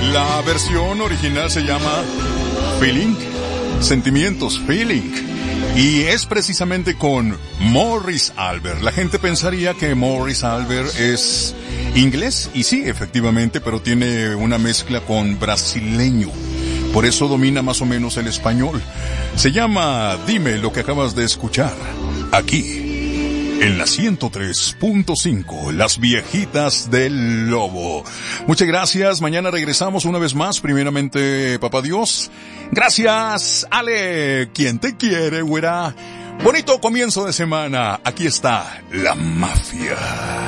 La versión original se llama Feeling, Sentimientos, Feeling. Y es precisamente con Morris Albert. La gente pensaría que Morris Albert es inglés, y sí, efectivamente, pero tiene una mezcla con brasileño. Por eso domina más o menos el español. Se llama Dime lo que acabas de escuchar. Aquí, en la 103.5, Las Viejitas del Lobo. Muchas gracias. Mañana regresamos una vez más. Primeramente, Papá Dios. Gracias, Ale. ¿Quién te quiere, güera? Bonito comienzo de semana. Aquí está la mafia.